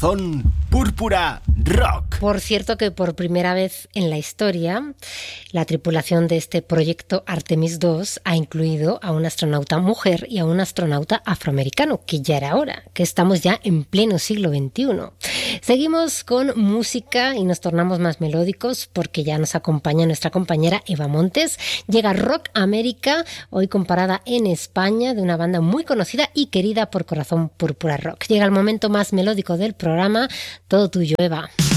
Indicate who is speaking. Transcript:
Speaker 1: Corazón Púrpura Rock.
Speaker 2: Por cierto que por primera vez en la historia, la tripulación de este proyecto Artemis II ha incluido a una astronauta mujer y a un astronauta afroamericano, que ya era hora, que estamos ya en pleno siglo XXI. Seguimos con música y nos tornamos más melódicos porque ya nos acompaña nuestra compañera Eva Montes. Llega Rock América, hoy comparada en España, de una banda muy conocida y querida por Corazón Púrpura Rock. Llega el momento más melódico del programa. Todo tuyo, Eva.